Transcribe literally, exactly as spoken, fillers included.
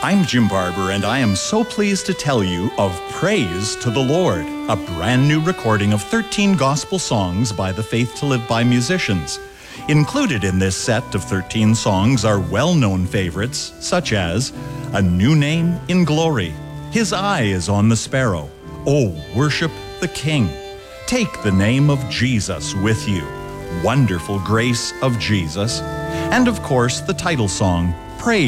I'm Jim Barber, and I am so pleased to tell you of Praise to the Lord, a brand new recording of thirteen gospel songs by the Faith to Live By musicians. Included in this set of thirteen songs are well-known favorites, such as A New Name in Glory, His Eye is on the Sparrow, Oh, Worship the King, Take the Name of Jesus with You, Wonderful Grace of Jesus, and of course the title song, Praise